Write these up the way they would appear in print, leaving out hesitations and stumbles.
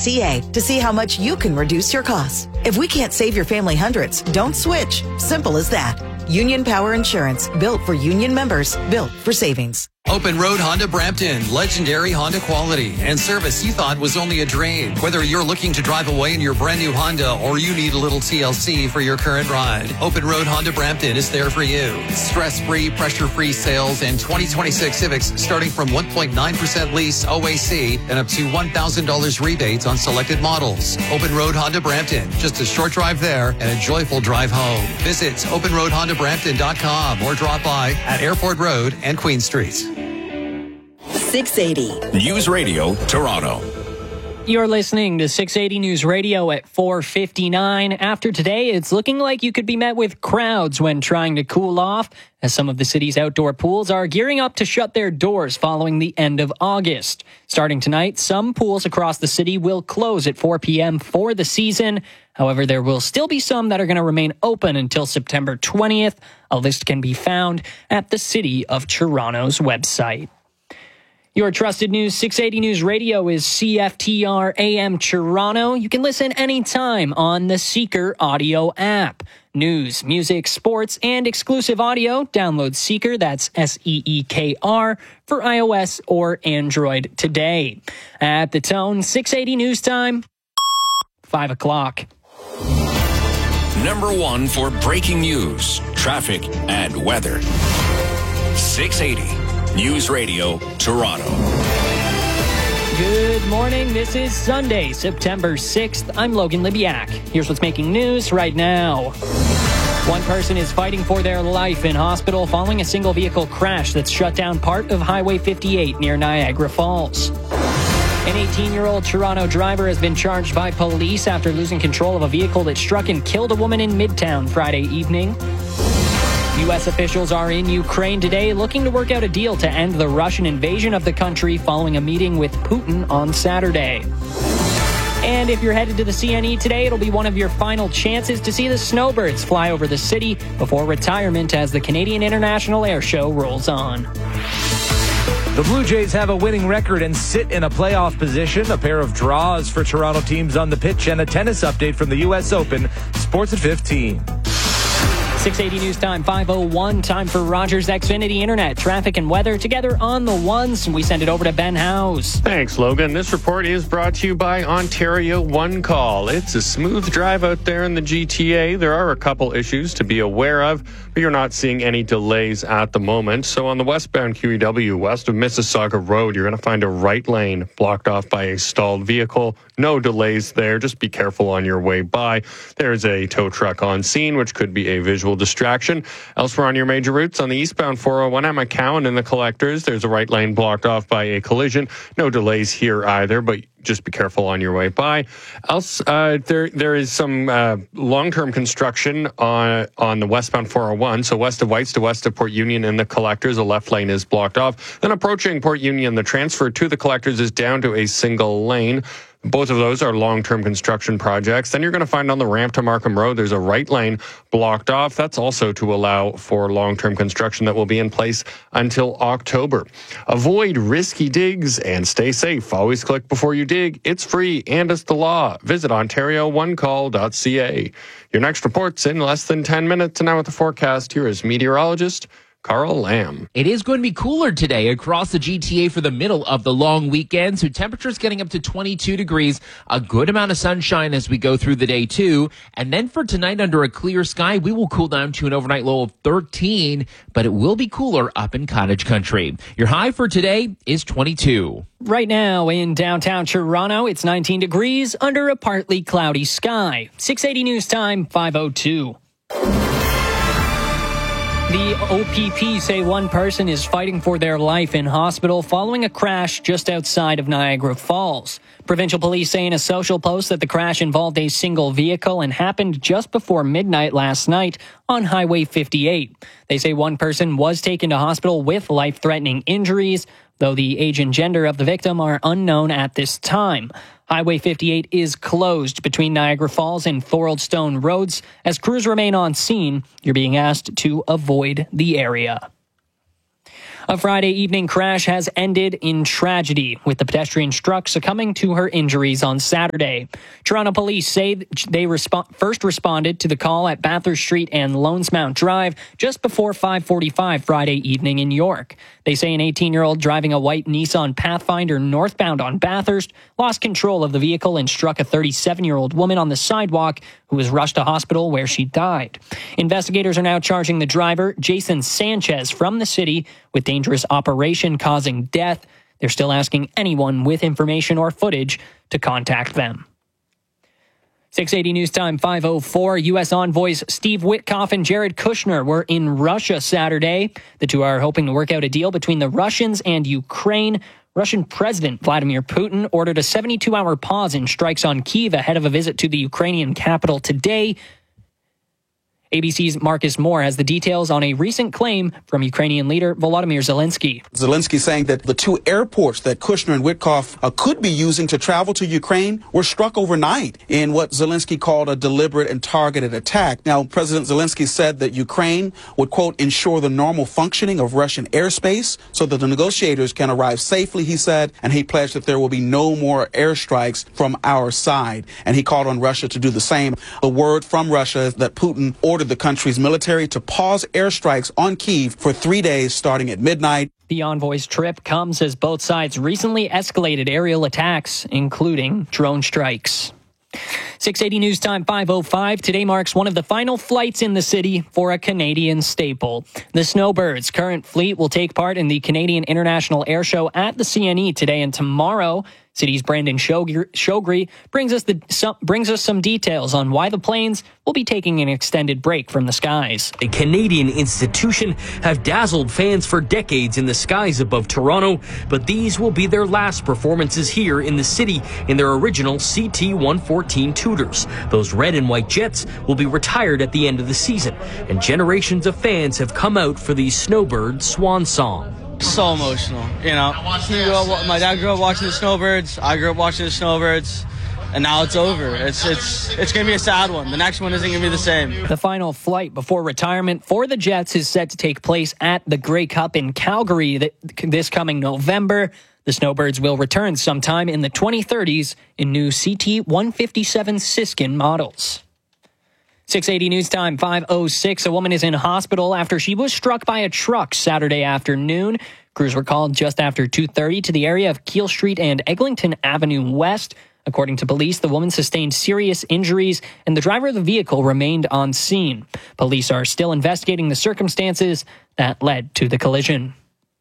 unionpower.ca to see how much you can reduce your costs. If we can't save your family hundreds, don't switch. Simple as that. Union Power Insurance, built for union members, built for savings. Open Road Honda Brampton, legendary Honda quality and service you thought was only a dream. Whether you're looking to drive away in your brand new Honda or you need a little TLC for your current ride, Open Road Honda Brampton is there for you. Stress-free, pressure-free sales and 2026 Civics starting from 1.9% lease OAC and up to $1,000 rebates on selected models. Open Road Honda Brampton, just a short drive there and a joyful drive home. Visit openroadhondabrampton.com or drop by at Airport Road and Queen Street. 680 News Radio, Toronto. You're listening to 680 News Radio at 4:59. After today, it's looking like you could be met with crowds when trying to cool off, as some of the city's outdoor pools are gearing up to shut their doors following the end of August. Starting tonight, some pools across the city will close at 4 p.m. for the season. However, there will still be some that are going to remain open until September 20th. A list can be found at the City of Toronto's website. Your trusted news, 680 News Radio, is CFTR AM Toronto. You can listen anytime on the Seeker audio app. News, music, sports, and exclusive audio. Download Seeker, that's SEEKR, for iOS or Android today. At the tone, 680 News Time, 5 o'clock. Number one for breaking news, traffic, and weather. 680 News Radio, Toronto. Good morning. This is Sunday, September 6th. I'm Logan Libyak. Here's what's making news right now. One person is fighting for their life in hospital following a single vehicle crash that's shut down part of Highway 58 near Niagara Falls. An 18-year-old Toronto driver has been charged by police after losing control of a vehicle that struck and killed a woman in Midtown Friday evening. U.S. officials are in Ukraine today looking to work out a deal to end the Russian invasion of the country following a meeting with Putin on Saturday. And if you're headed to the CNE today, it'll be one of your final chances to see the snowbirds fly over the city before retirement as the Canadian International Air Show rolls on. The Blue Jays have a winning record and sit in a playoff position. A pair of draws for Toronto teams on the pitch and a tennis update from the U.S. Open. Sports at 15. 680 News Time, 5:01. Time for Rogers Xfinity Internet, traffic and weather together on the ones. We send it over to Ben Howes. Thanks, Logan. This report is brought to you by Ontario One Call. It's a smooth drive out there in the GTA. There are a couple issues to be aware of, but you're not seeing any delays at the moment. So on the westbound QEW, west of Mississauga Road, you're going to find a right lane blocked off by a stalled vehicle. No delays there. Just be careful on your way by. There's a tow truck on scene, which could be a visual distraction. Elsewhere on your major routes, on the eastbound 401 at McCowan and the Collectors, there's a right lane blocked off by a collision. No delays here either, but just be careful on your way by. There is some long-term construction on the westbound 401. So west of Whites to west of Port Union and the Collectors, a left lane is blocked off. Then approaching Port Union, the transfer to the Collectors is down to a single lane. Both of those are long-term construction projects. Then you're going to find on the ramp to Markham Road, there's a right lane blocked off. That's also to allow for long-term construction that will be in place until October. Avoid risky digs and stay safe. Always click before you dig. It's free and it's the law. Visit OntarioOneCall.ca. Your next report's in less than 10 minutes. And now with the forecast, here is meteorologist Carl Lamb. It is going to be cooler today across the GTA for the middle of the long weekend. So temperatures getting up to 22 degrees, a good amount of sunshine as we go through the day too. And then for tonight under a clear sky, we will cool down to an overnight low of 13, but it will be cooler up in Cottage Country. Your high for today is 22. Right now in downtown Toronto, it's 19 degrees under a partly cloudy sky. 680 News Time, 5:02. The OPP say one person is fighting for their life in hospital following a crash just outside of Niagara Falls. Provincial police say in a social post that the crash involved a single vehicle and happened just before midnight last night on Highway 58. They say one person was taken to hospital with life-threatening injuries, though the age and gender of the victim are unknown at this time. Highway 58 is closed between Niagara Falls and Thorold Stone Roads. As crews remain on scene, you're being asked to avoid the area. A Friday evening crash has ended in tragedy, with the pedestrian struck succumbing to her injuries on Saturday. Toronto police say they first responded to the call at Bathurst Street and Lonesmount Drive just before 5:45 Friday evening in York. They say an 18-year-old driving a white Nissan Pathfinder northbound on Bathurst lost control of the vehicle and struck a 37-year-old woman on the sidewalk who was rushed to hospital where she died. Investigators are now charging the driver, Jason Sanchez, from the city with dangerous operation causing death. They're still asking anyone with information or footage to contact them. 680 News Time 5:04. U.S. envoys Steve Witkoff and Jared Kushner were in Russia Saturday. The two are hoping to work out a deal between the Russians and Ukraine. Russian President Vladimir Putin ordered a 72-hour pause in strikes on Kyiv ahead of a visit to the Ukrainian capital today. ABC's Marcus Moore has the details on a recent claim from Ukrainian leader Volodymyr Zelensky. Zelensky saying that the two airports that Kushner and Witkoff could be using to travel to Ukraine were struck overnight in what Zelensky called a deliberate and targeted attack. Now, President Zelensky said that Ukraine would, quote, ensure the normal functioning of Russian airspace so that the negotiators can arrive safely, he said, and he pledged that there will be no more airstrikes from our side. And he called on Russia to do the same. The word from Russia is that Putin ordered the country's military to pause airstrikes on Kyiv for 3 days starting at midnight. The envoy's trip comes as both sides recently escalated aerial attacks, including drone strikes. 680 News Time 5:05. Today marks one of the final flights in the city for a Canadian staple. The Snowbirds' current fleet will take part in the Canadian International Air Show at the CNE today and tomorrow. City's Brandon Shogri brings us some details on why the planes will be taking an extended break from the skies. A Canadian institution have dazzled fans for decades in the skies above Toronto, but these will be their last performances here in the city in their original CT-114 Tudors. Those red and white jets will be retired at the end of the season, and generations of fans have come out for the Snowbird swan song. So emotional, you know. My dad grew up watching the Snowbirds. I grew up watching the Snowbirds, and now it's over. It's gonna be a sad one. The next one isn't gonna be the same. The final flight before retirement for the Jets is set to take place at the Grey Cup in Calgary this coming November. The Snowbirds will return sometime in the 2030s in new CT-157 Siskin models. 680 News Time 5:06. A woman is in hospital after she was struck by a truck Saturday afternoon. Crews were called just after 2:30 to the area of Keele Street and Eglinton Avenue West. According to police, the woman sustained serious injuries and the driver of the vehicle remained on scene. Police are still investigating the circumstances that led to the collision.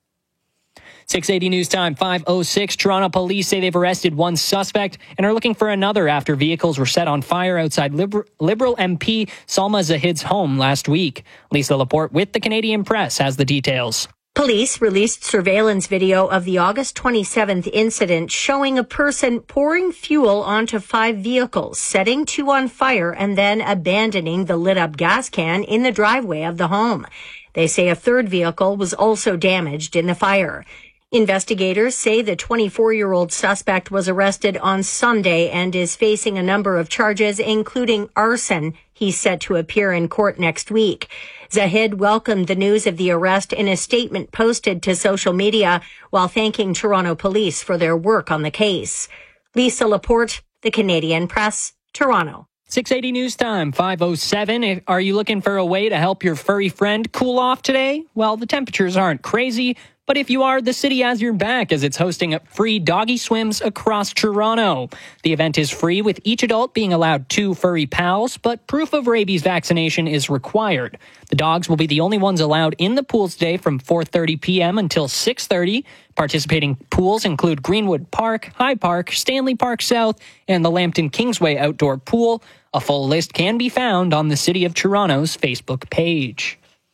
680 News Time 5:06. Toronto police say they've arrested one suspect and are looking for another after vehicles were set on fire outside Liberal MP Salma Zahid's home last week. Lisa Laporte with the Canadian Press has the details. Police released surveillance video of the August 27th incident showing a person pouring fuel onto 5 vehicles, setting 2 on fire and then abandoning the lit-up gas can in the driveway of the home. They say a third vehicle was also damaged in the fire. Investigators say the 24-year-old suspect was arrested on Sunday and is facing a number of charges, including arson. He's set to appear in court next week. Zahid welcomed the news of the arrest in a statement posted to social media while thanking Toronto police for their work on the case. Lisa Laporte, the Canadian Press, Toronto. 680 News Time 5:07. Are you looking for a way to help your furry friend cool off today? Well, the temperatures aren't crazy, but if you are, the city has your back as it's hosting free doggy swims across Toronto. The event is free, with each adult being allowed 2 furry pals, but proof of rabies vaccination is required. The dogs will be the only ones allowed in the pools today from 4:30 p.m. until 6:30. Participating pools include Greenwood Park, High Park, Stanley Park South, and the Lambton Kingsway Outdoor Pool. A full list can be found on the City of Toronto's Facebook page.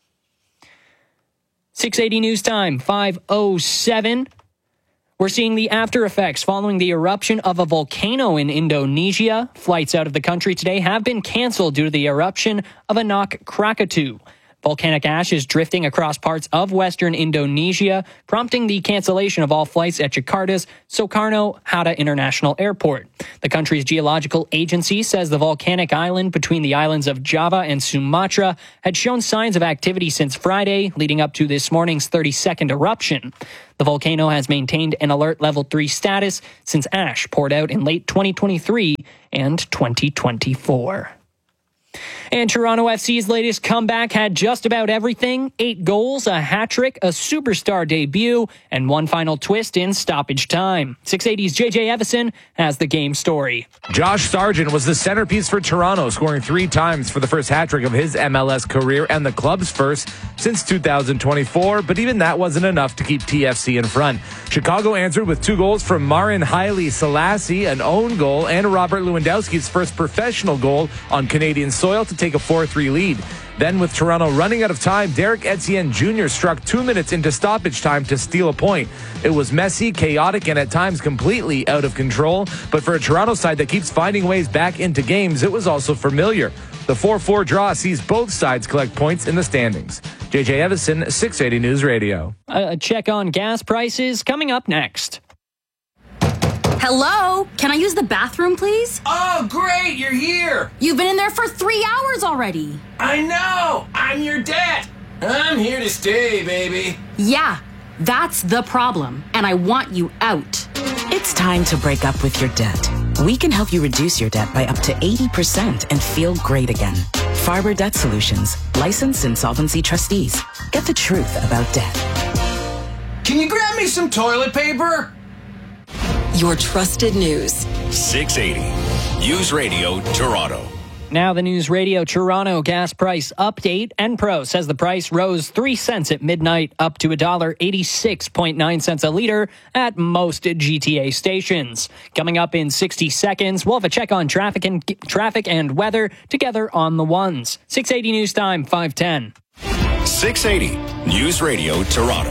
680 News Time 5:07. We're seeing the after effects following the eruption of a volcano in Indonesia. Flights out of the country today have been canceled due to the eruption of Anak Krakatau. Volcanic ash is drifting across parts of western Indonesia, prompting the cancellation of all flights at Jakarta's Soekarno-Hatta International Airport. The country's geological agency says the volcanic island between the islands of Java and Sumatra had shown signs of activity since Friday, leading up to this morning's 32nd eruption. The volcano has maintained an alert level 3 status since ash poured out in late 2023 and 2024. And Toronto FC's latest comeback had just about everything. 8 goals, a hat-trick, a superstar debut, and one final twist in stoppage time. 680's JJ Evison has the game story. Josh Sargent was the centerpiece for Toronto, scoring 3 times for the first hat-trick of his MLS career and the club's first since 2024, but even that wasn't enough to keep TFC in front. Chicago answered with 2 goals from Marin Haile Selassie, an own goal, and Robert Lewandowski's first professional goal on Canadian soil to take a 4-3 lead. Then, with Toronto running out of time, Derek Etienne Jr. struck 2 minutes into stoppage time to steal a point. It was messy, chaotic, and at times completely out of control. But for a Toronto side that keeps finding ways back into games, it was also familiar. The 4-4 draw sees both sides collect points in the standings. JJ Evison, 680 News Radio. A check on gas prices coming up next. Hello? Can I use the bathroom, please? Oh, great, you're here. You've been in there for 3 hours already. I know. I'm your debt. I'm here to stay, baby. Yeah, that's the problem, and I want you out. It's time to break up with your debt. We can help you reduce your debt by up to 80% and feel great again. Farber Debt Solutions, licensed insolvency trustees. Get the truth about debt. Can you grab me some toilet paper? Your trusted news. 680 News Radio Toronto. Now the News Radio Toronto gas price update. Enpro says the price rose 3 cents at midnight, up to $1.86.9 a liter at most GTA stations. Coming up in 60 seconds, we'll have a check on traffic and weather together on the ones. 680 News Time, 5:10. 680 News Radio Toronto.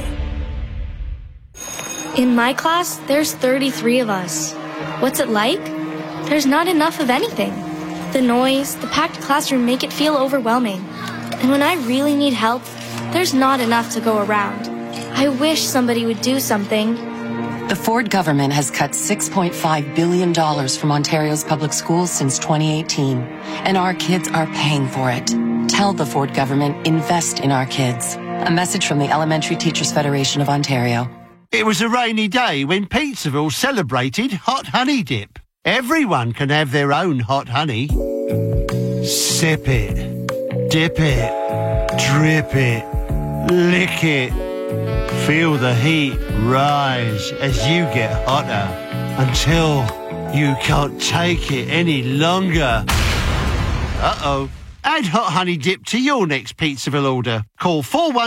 In my class, there's 33 of us. What's it like? There's not enough of anything. The noise, the packed classroom make it feel overwhelming. And when I really need help, there's not enough to go around. I wish somebody would do something. The Ford government has cut $6.5 billion from Ontario's public schools since 2018, and our kids are paying for it. Tell the Ford government, invest in our kids. A message from the Elementary Teachers Federation of Ontario. It was a rainy day when Pizzaville celebrated Hot Honey Dip. Everyone can have their own hot honey. Sip it, dip it, drip it, lick it. Feel the heat rise as you get hotter until you can't take it any longer. Uh-oh. Add Hot Honey Dip to your next Pizzaville order. Call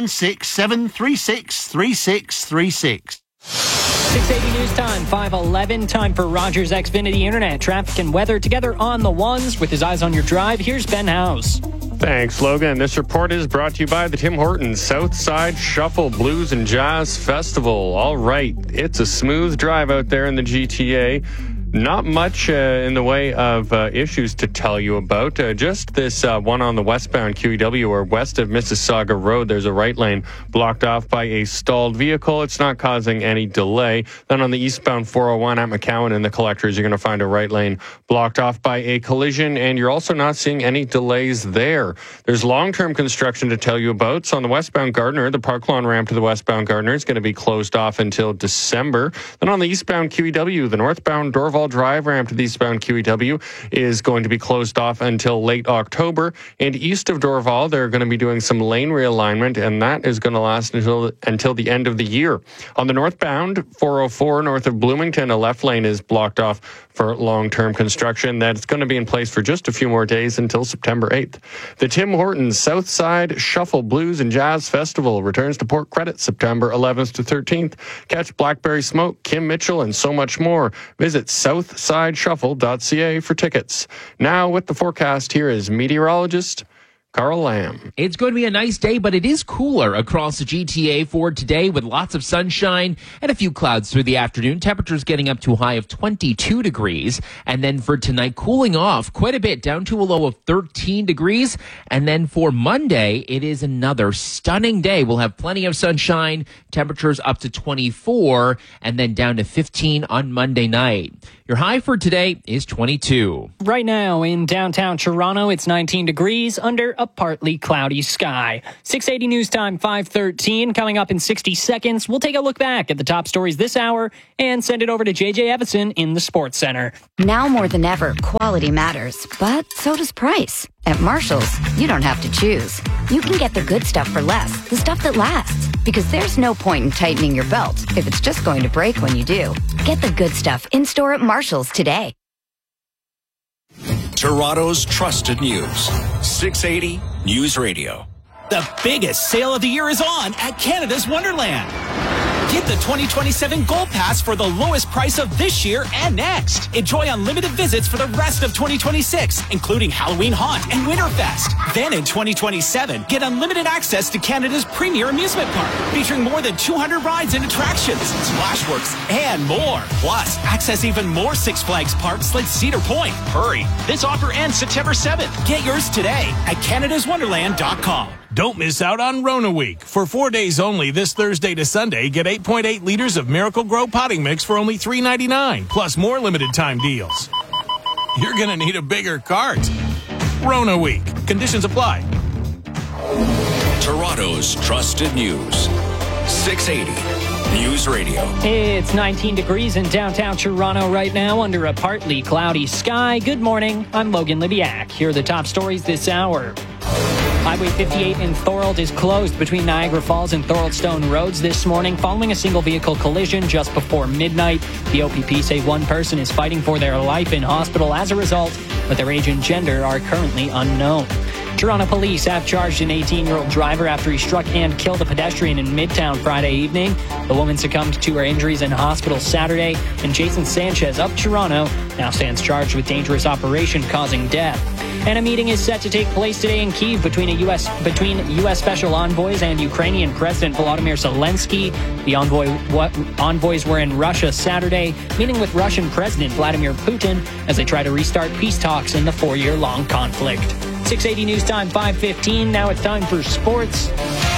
416-736-3636. 680 News Time, 5:11. Time for Rogers Xfinity Internet. Traffic and weather together on the ones with his eyes on your drive. Here's Ben House. Thanks, Logan. This report is brought to you by the Tim Hortons Southside Shuffle Blues and Jazz Festival. All right, it's a smooth drive out there in the GTA. Not much in the way of issues to tell you about. Just this one on the westbound QEW or west of Mississauga Road. There's a right lane blocked off by a stalled vehicle. It's not causing any delay. Then on the eastbound 401 at McCowan and the Collectors, you're going to find a right lane blocked off by a collision, and you're also not seeing any delays there. There's long-term construction to tell you about. So on the westbound Gardiner, the Park Lawn ramp to the westbound Gardiner is going to be closed off until December. Then on the eastbound QEW, the northbound Dorval Drive ramp to the eastbound QEW is going to be closed off until late October. And east of Dorval, they're going to be doing some lane realignment, and that is going to last until the end of the year. On the northbound 404 north of Bloomington, a left lane is blocked off for long-term construction. That's going to be in place for just a few more days until September 8th. The Tim Hortons Southside Shuffle Blues and Jazz Festival returns to Port Credit September 11th to 13th. Catch Blackberry Smoke, Kim Mitchell, and so much more. Visit southsideshuffle.ca for tickets. Now with the forecast, here is meteorologist Carl Lamb. It's going to be a nice day, but it is cooler across the GTA for today with lots of sunshine and a few clouds through the afternoon. Temperatures getting up to a high of 22 degrees. And then for tonight, cooling off quite a bit down to a low of 13 degrees. And then for Monday, it is another stunning day. We'll have plenty of sunshine, temperatures up to 24, and then down to 15 on Monday night. Your high for today is 22. Right now in downtown Toronto, it's 19 degrees under a partly cloudy sky. 680 News Time, 5:13. Coming up in 60 seconds, we'll take a look back at the top stories this hour and send it over to JJ Evison in the Sports Center. Now more than ever, quality matters, but so does price. At Marshall's, you don't have to choose. You can get the good stuff for less, the stuff that lasts. Because there's no point in tightening your belt if it's just going to break when you do. Get the good stuff in-store at Marshall's today. Toronto's trusted news. 680 News Radio. The biggest sale of the year is on at Canada's Wonderland. Get the 2027 Gold Pass for the lowest price of this year and next. Enjoy unlimited visits for the rest of 2026, including Halloween Haunt and Winterfest. Then in 2027, get unlimited access to Canada's premier amusement park, featuring more than 200 rides and attractions, Splashworks, and more. Plus, access even more Six Flags parks like Cedar Point. Hurry, this offer ends September 7th. Get yours today at canadaswonderland.com. Don't miss out on Rona Week. For 4 days only, this Thursday to Sunday, get 8.8 liters of Miracle Grow potting mix for only $3.99, plus more limited time deals. You're going to need a bigger cart. Rona Week. Conditions apply. Toronto's trusted news. 680 News Radio. It's 19 degrees in downtown Toronto right now under a partly cloudy sky. Good morning. I'm Logan Libiak. Here are the top stories this hour. Highway 58 in Thorold is closed between Niagara Falls and Thoroldstone Roads this morning following a single vehicle collision just before midnight. The OPP say one person is fighting for their life in hospital as a result, but their age and gender are currently unknown. Toronto police have charged an 18-year-old driver after he struck and killed a pedestrian in Midtown Friday evening. The woman succumbed to her injuries in hospital Saturday, and Jason Sanchez of Toronto now stands charged with dangerous operation causing death. And a meeting is set to take place today in Kyiv between U.S. special envoys and Ukrainian President Volodymyr Zelensky. The envoys were in Russia Saturday, meeting with Russian President Vladimir Putin as they try to restart peace talks in the 4-year-long conflict. 680 News Time, 5:15. Now it's time for sports.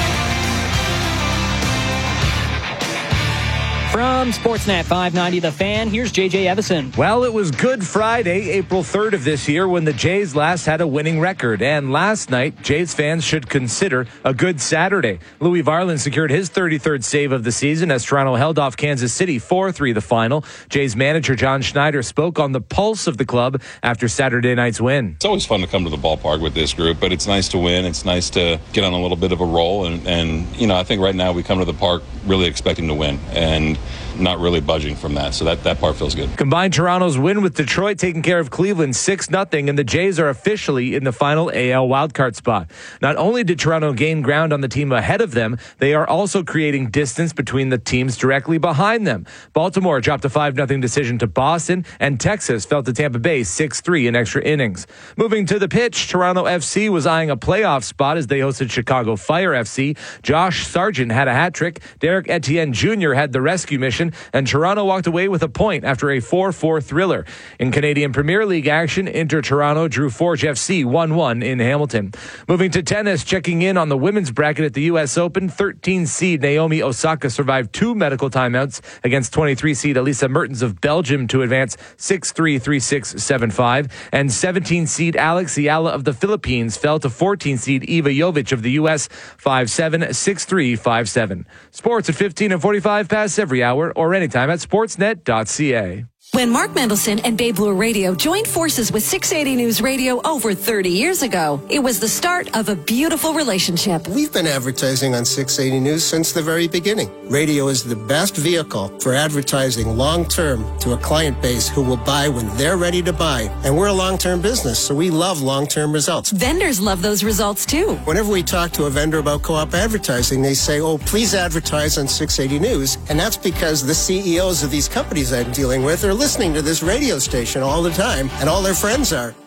From Sportsnet 590 The Fan, here's JJ Evison. Well, it was Good Friday, April 3rd of this year, when the Jays last had a winning record. And last night, Jays fans should consider a good Saturday. Louis Varland secured his 33rd save of the season as Toronto held off Kansas City 4-3 the final. Jays manager John Schneider spoke on the pulse of the club after Saturday night's win. It's always fun to come to the ballpark with this group, but it's nice to win. It's nice to get on a little bit of a roll. And you know, I think right now we come to the park really expecting to win and not really budging from that. So that part feels good. Combined Toronto's win with Detroit taking care of Cleveland 6-0, and the Jays are officially in the final AL wildcard spot. Not only did Toronto gain ground on the team ahead of them, they are also creating distance between the teams directly behind them. Baltimore dropped a 5-0 decision to Boston, and Texas fell to Tampa Bay 6-3 in extra innings. Moving to the pitch, Toronto FC was eyeing a playoff spot as they hosted Chicago Fire FC. Josh Sargent had a hat trick. Derek Etienne Jr. had the rescue mission, and Toronto walked away with a point after a 4-4 thriller. In Canadian Premier League action, Inter Toronto drew Forge FC 1-1 in Hamilton. Moving to tennis, checking in on the women's bracket at the U.S. Open, 13-seed Naomi Osaka survived 2 medical timeouts against 23-seed Elisa Mertens of Belgium to advance 6-3, 3-6, 7-5, and 17-seed Alex Ayala of the Philippines fell to 14-seed Eva Jovic of the U.S. 5-7, 6-3, 5-7. Sports at 15 and 45 past every hour or anytime at sportsnet.ca. When Mark Mendelson and Bay Blue Radio joined forces with 680 News Radio over 30 years ago, it was the start of a beautiful relationship. We've been advertising on 680 News since the very beginning. Radio is the best vehicle for advertising long-term to a client base who will buy when they're ready to buy. And we're a long-term business, so we love long-term results. Vendors love those results, too. Whenever we talk to a vendor about co-op advertising, they say, oh, please advertise on 680 News. And that's because the CEOs of these companies I'm dealing with are listening to this radio station all the time, and all their friends are.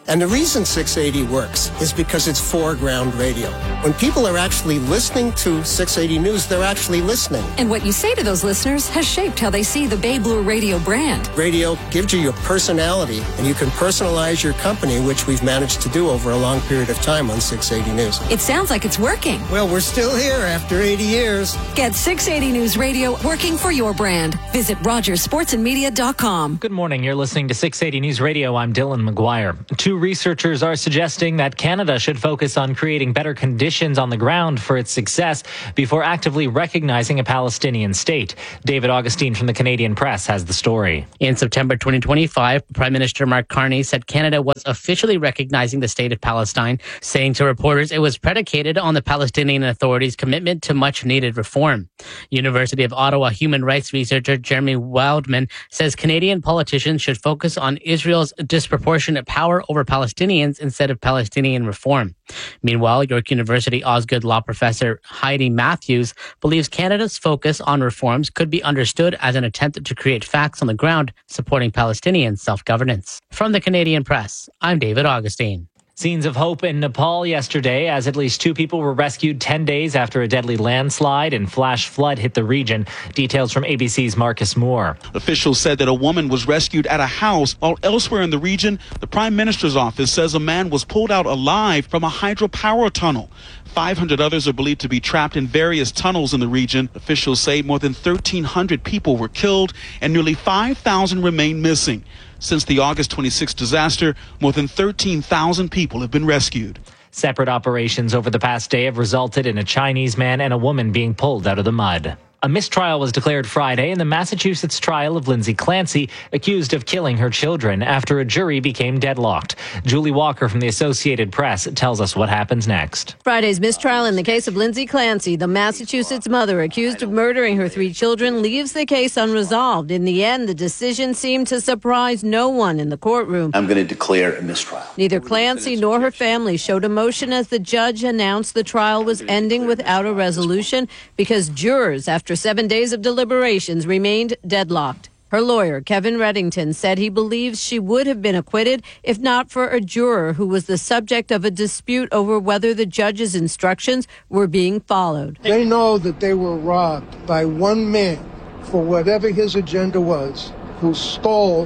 And the reason 680 works is because it's foreground radio. When people are actually listening to 680 News, they're actually listening. And what you say to those listeners has shaped how they see the Bay Blue Radio brand. Radio gives you your personality, and you can personalize your company, which we've managed to do over a long period of time on 680 News. It sounds like it's working. Well, we're still here after 80 years. Get 680 News Radio working for your brand. Visit RogersSportsandMedia.com. Good morning. You're listening to 680 News Radio. I'm Dylan McGuire. Two researchers are suggesting that Canada should focus on creating better conditions on the ground for its success before actively recognizing a Palestinian state. David Augustine from the Canadian Press has the story. In September 2025, Prime Minister Mark Carney said Canada was officially recognizing the state of Palestine, saying to reporters it was predicated on the Palestinian Authority's commitment to much-needed reform. University of Ottawa human rights researcher Jeremy Wildman says Canadian politicians should focus on Israel's disproportionate power over Palestinians instead of Palestinian reform. Meanwhile, York University Osgoode law professor Heidi Matthews believes Canada's focus on reforms could be understood as an attempt to create facts on the ground supporting Palestinian self-governance. From the Canadian Press, I'm David Augustine. Scenes of hope in Nepal yesterday as at least 2 people were rescued 10 days after a deadly landslide and flash flood hit the region. Details from ABC's Marcus Moore. Officials said that a woman was rescued at a house, while elsewhere in the region, the Prime Minister's office says a man was pulled out alive from a hydropower tunnel. 500 others are believed to be trapped in various tunnels in the region. Officials say more than 1,300 people were killed and nearly 5,000 remain missing. Since the August 26 disaster, more than 13,000 people have been rescued. Separate operations over the past day have resulted in a Chinese man and a woman being pulled out of the mud. A mistrial was declared Friday in the Massachusetts trial of Lindsay Clancy, accused of killing her children after a jury became deadlocked. Julie Walker from the Associated Press tells us what happens next. Friday's mistrial in the case of Lindsay Clancy, the Massachusetts mother accused of murdering her 3 children, leaves the case unresolved. In the end, the decision seemed to surprise no one in the courtroom. I'm going to declare a mistrial. Neither Clancy nor her family showed emotion as the judge announced the trial was ending without a resolution because jurors, after 7 days of deliberations, remained deadlocked. Her lawyer, Kevin Reddington, said he believes she would have been acquitted if not for a juror who was the subject of a dispute over whether the judge's instructions were being followed. They know that they were robbed by one man for whatever his agenda was, who stole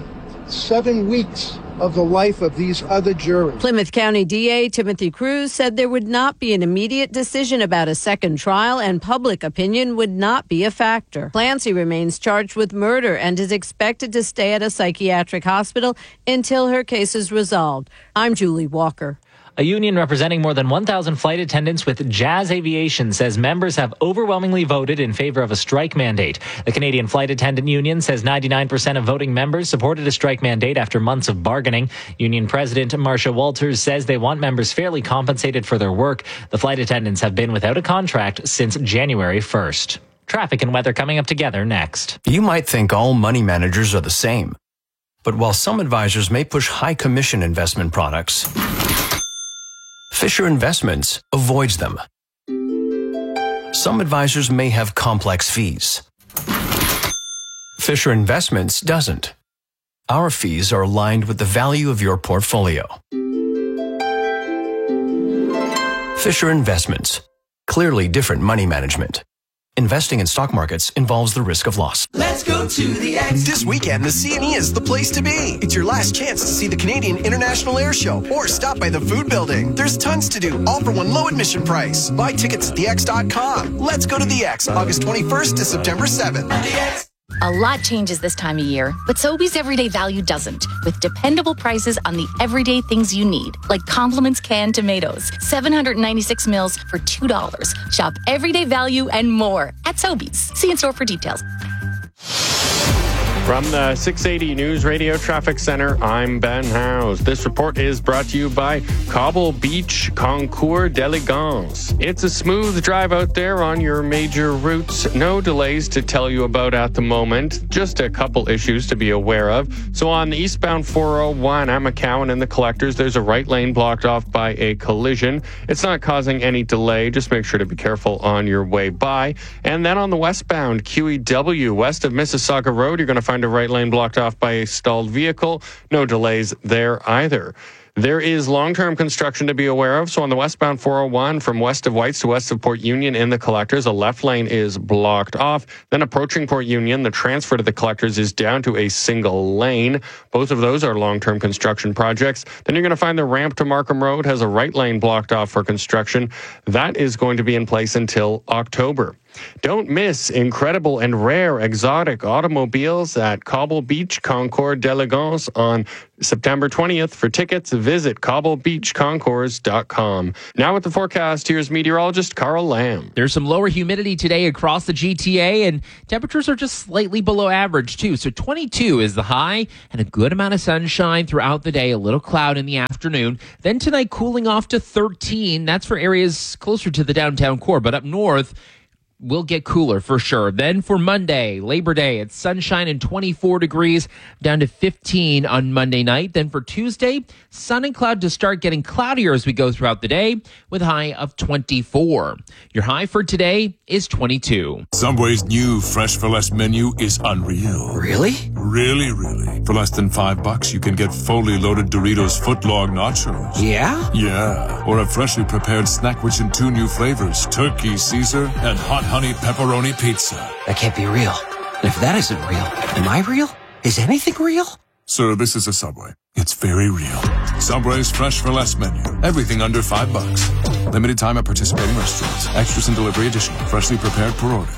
7 weeks of the life of these other jurors. Plymouth County DA Timothy Cruz said there would not be an immediate decision about a second trial and public opinion would not be a factor. Clancy remains charged with murder and is expected to stay at a psychiatric hospital until her case is resolved. I'm Julie Walker. A union representing more than 1,000 flight attendants with Jazz Aviation says members have overwhelmingly voted in favor of a strike mandate. The Canadian Flight Attendant Union says 99% of voting members supported a strike mandate after months of bargaining. Union President Marcia Walters says they want members fairly compensated for their work. The flight attendants have been without a contract since January 1st. Traffic and weather coming up together next. You might think all money managers are the same. But while some advisors may push high commission investment products, Fisher Investments avoids them. Some advisors may have complex fees. Fisher Investments doesn't. Our fees are aligned with the value of your portfolio. Fisher Investments. Clearly different money management. Investing in stock markets involves the risk of loss. Let's go to the X. This weekend, the CNE is the place to be. It's your last chance to see the Canadian International Air Show or stop by the food building. There's tons to do, all for one low admission price. Buy tickets at thex.com. Let's go to the X, August 21st to September 7th. A lot changes this time of year, but Sobeys Everyday Value doesn't, with dependable prices on the everyday things you need, like Compliments canned tomatoes, 796 mils for $2. Shop Everyday Value and more at Sobeys. See in store for details. From the 680 News Radio Traffic Center, I'm Ben Howes. This report is brought to you by Cobble Beach Concours d'Elegance. It's a smooth drive out there on your major routes. No delays to tell you about at the moment. Just a couple issues to be aware of. So on the eastbound 401 at McCowan and the Collectors, there's a right lane blocked off by a collision. It's not causing any delay. Just make sure to be careful on your way by. And then on the westbound QEW, west of Mississauga Road, you're going to find a right lane blocked off by a stalled vehicle. No delays there either. There is long-term construction to be aware of. So on the westbound 401 from west of Whites to west of Port Union in the Collectors, a left lane is blocked off. Then approaching Port Union, the transfer to the Collectors is down to a single lane. Both of those are long-term construction projects. Then you're going to find the ramp to Markham Road has a right lane blocked off for construction. That is going to be in place until October. Don't miss incredible and rare exotic automobiles at Cobble Beach Concours d'Elegance on September 20th. For tickets, visit cobblebeachconcours.com. Now with the forecast, here's meteorologist Carl Lamb. There's some lower humidity today across the GTA, and temperatures are just slightly below average, too. So 22 is the high, and a good amount of sunshine throughout the day, a little cloud in the afternoon. Then tonight, cooling off to 13. That's for areas closer to the downtown core, but up north, will get cooler for sure. Then for Monday, Labor Day, it's sunshine and 24 degrees, down to 15 on Monday night. Then for Tuesday, sun and cloud to start getting cloudier as we go throughout the day, with a high of 24. Your high for today is 22. Subway's new Fresh for Less menu is unreal. Really? Really, really. For less than $5, you can get fully loaded Doritos footlong nachos. Yeah? Yeah. Or a freshly prepared snack rich in 2 new flavors, Turkey Caesar and Hot Honey Pepperoni Pizza. That can't be real. And if that isn't real, am I real? Is anything real? Sir, this is a Subway. It's very real. Subway's Fresh for Less menu. Everything under $5. Limited time at participating restaurants. Extras and delivery additional. Freshly prepared per order.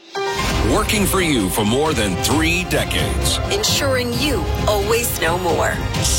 Working for you for more than 3 decades. Ensuring you always know more.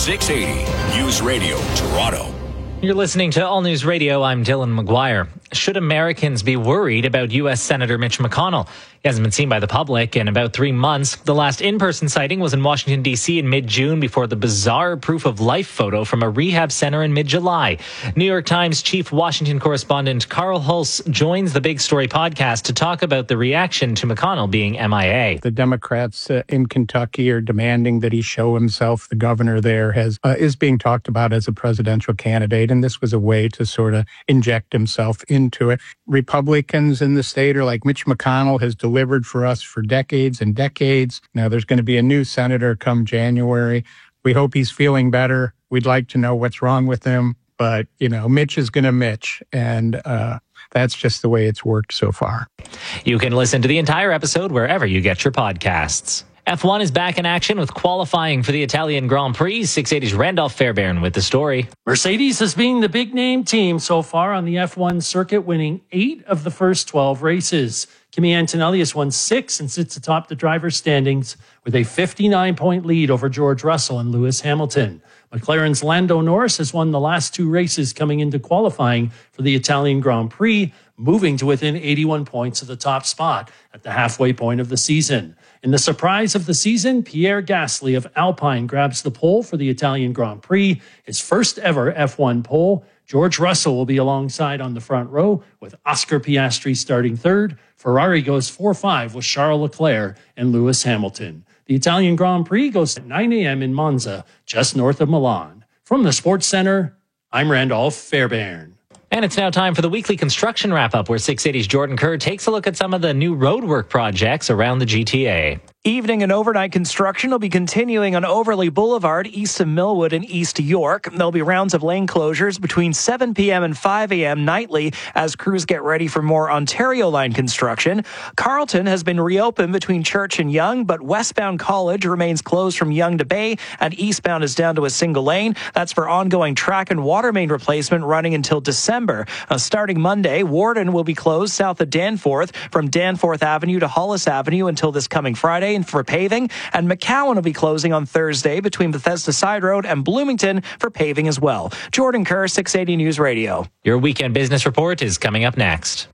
680 News Radio, Toronto. You're listening to All News Radio. I'm Dylan McGuire. Should Americans be worried about U.S. Senator Mitch McConnell? He hasn't been seen by the public in about 3 months. The last in-person sighting was in Washington, D.C. in mid-June before the bizarre proof-of-life photo from a rehab center in mid-July. New York Times chief Washington correspondent Carl Hulse joins the Big Story podcast to talk about the reaction to McConnell being MIA. The Democrats in Kentucky are demanding that he show himself. The governor there is being talked about as a presidential candidate, and this was a way to sort of inject himself into it. Republicans in the state are like, Mitch McConnell has delivered for us for decades and decades. Now there's going to be a new senator come January. We hope he's feeling better. We'd like to know what's wrong with him. But, Mitch is going to Mitch. And that's just the way it's worked so far. You can listen to the entire episode wherever you get your podcasts. F1 is back in action with qualifying for the Italian Grand Prix. 680's Randolph Fairbairn with the story. Mercedes has been the big name team so far on the F1 circuit, winning 8 of the first 12 races. Kimi Antonelli has won 6 and sits atop the driver's standings with a 59-point lead over George Russell and Lewis Hamilton. McLaren's Lando Norris has won the last 2 races coming into qualifying for the Italian Grand Prix, moving to within 81 points of the top spot at the halfway point of the season. In the surprise of the season, Pierre Gasly of Alpine grabs the pole for the Italian Grand Prix, his first ever F1 pole. George Russell will be alongside on the front row with Oscar Piastri starting third. Ferrari goes 4-5 with Charles Leclerc and Lewis Hamilton. The Italian Grand Prix goes at 9 a.m. in Monza, just north of Milan. From the Sports Center, I'm Randolph Fairbairn. And it's now time for the weekly construction wrap-up, where 680's Jordan Kerr takes a look at some of the new roadwork projects around the GTA. Evening and overnight construction will be continuing on Overley Boulevard, east of Millwood and east York. There'll be rounds of lane closures between 7 p.m. and 5 a.m. nightly as crews get ready for more Ontario line construction. Carleton has been reopened between Church and Yonge, but westbound College remains closed from Yonge to Bay, and eastbound is down to a single lane. That's for ongoing track and water main replacement running until December. Starting Monday, Warden will be closed south of Danforth from Danforth Avenue to Hollis Avenue until this coming Friday for paving, and McCowan will be closing on Thursday between Bethesda Side Road and Bloomington for paving as well. Jordan Kerr, 680 News Radio. Your weekend business report is coming up next.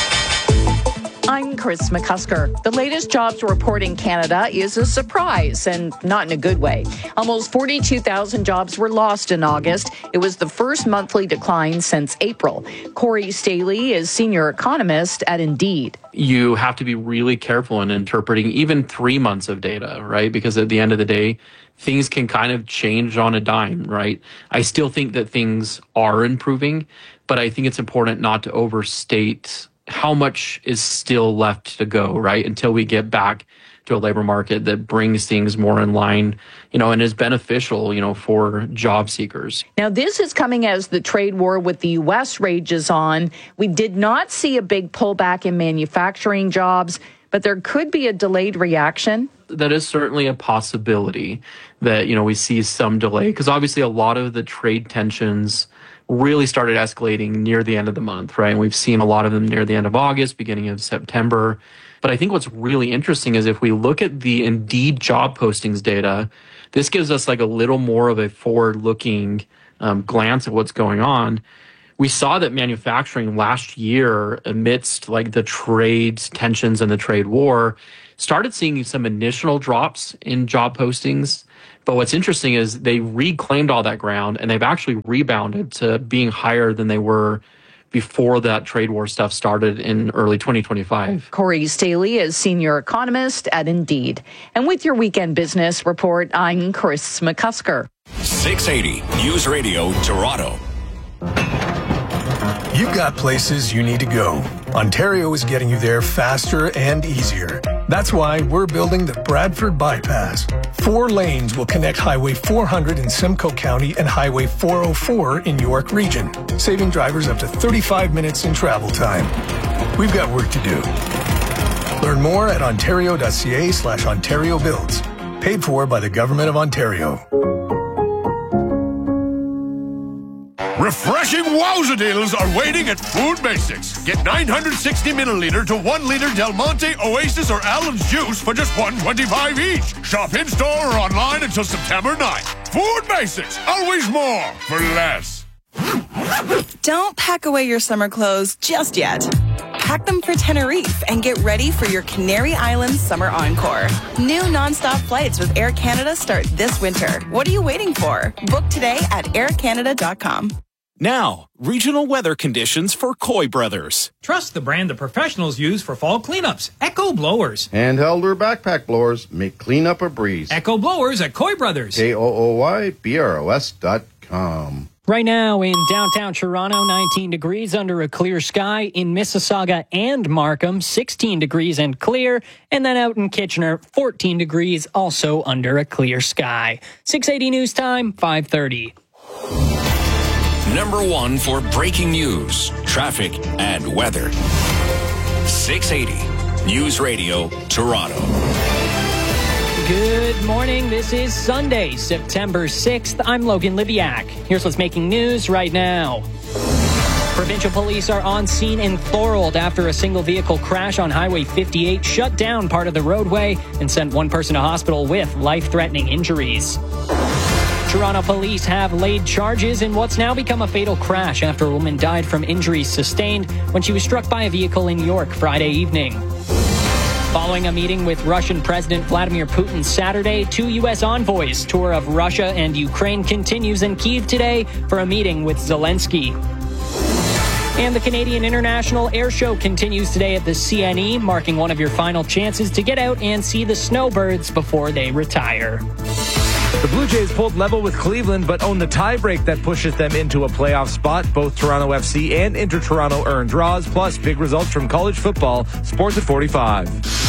I'm Chris McCusker. The latest jobs report in Canada is a surprise, and not in a good way. Almost 42,000 jobs were lost in August. It was the first monthly decline since April. Corey Staley is senior economist at Indeed. You have to be really careful in interpreting even 3 months of data, right? Because at the end of the day, things can kind of change on a dime, right? I still think that things are improving, but I think it's important not to overstate how much is still left to go, right? Until we get back to a labor market that brings things more in line, and is beneficial, for job seekers. Now, this is coming as the trade war with the U.S. rages on. We did not see a big pullback in manufacturing jobs, but there could be a delayed reaction. That is certainly a possibility that, we see some delay, because obviously a lot of the trade tensions really started escalating near the end of the month, right? And we've seen a lot of them near the end of August, beginning of September. But I think what's really interesting is if we look at the Indeed job postings data, this gives us like a little more of a forward-looking glance at what's going on. We saw that manufacturing last year, amidst like the trade tensions and the trade war, started seeing some initial drops in job postings. But what's interesting is they reclaimed all that ground, and they've actually rebounded to being higher than they were before that trade war stuff started in early 2025. Corey Staley is senior economist at Indeed. And with your weekend business report, I'm Chris McCusker. 680 News Radio Toronto. You've got places you need to go. Ontario is getting you there faster and easier. That's why we're building the Bradford Bypass. 4 lanes will connect Highway 400 in Simcoe County and Highway 404 in York Region, saving drivers up to 35 minutes in travel time. We've got work to do. Learn more at ontario.ca/Ontario Builds. Paid for by the Government of Ontario. Refreshing wowza deals are waiting at Food Basics. Get 960 milliliter to 1 liter Del Monte, Oasis, or Allen's juice for just $1.25 each. Shop in-store or online until September 9th. Food Basics, always more for less. Don't pack away your summer clothes just yet. Pack them for Tenerife and get ready for your Canary Islands summer encore. New nonstop flights with Air Canada start this winter. What are you waiting for? Book today at aircanada.com. Now, regional weather conditions for Coy Brothers. Trust the brand the professionals use for fall cleanups, Echo Blowers. Handheld or backpack blowers make cleanup a breeze. Echo Blowers at Coy Brothers. KOOYBROS.com. Right now in downtown Toronto, 19 degrees under a clear sky. In Mississauga and Markham, 16 degrees and clear. And then out in Kitchener, 14 degrees, also under a clear sky. 680 News Time, 5:30. Number 1 for breaking news, traffic, and weather. 680 News Radio Toronto. Good morning. This is Sunday, September 6th. I'm Logan Libiak. Here's what's making news right now. Provincial police are on scene in Thorold after a single vehicle crash on Highway 58 shut down part of the roadway and sent one person to hospital with life-threatening injuries. Toronto police have laid charges in what's now become a fatal crash after a woman died from injuries sustained when she was struck by a vehicle in York Friday evening. Following a meeting with Russian President Vladimir Putin Saturday, 2 U.S. envoys' tour of Russia and Ukraine continues in Kyiv today for a meeting with Zelensky. And the Canadian International Air Show continues today at the CNE, marking one of your final chances to get out and see the snowbirds before they retire. The Blue Jays pulled level with Cleveland, but own the tiebreak that pushes them into a playoff spot. Both Toronto FC and Inter-Toronto earned draws, plus big results from college football. Sports at 45.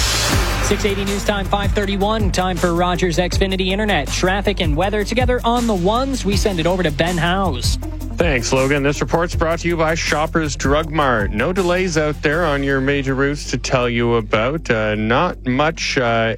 680 News Time, 5:31. Time for Rogers Xfinity Internet. Traffic and weather together on the ones. We send it over to Ben Howes. Thanks, Logan. This report's brought to you by Shoppers Drug Mart. No delays out there on your major routes to tell you about. Not much to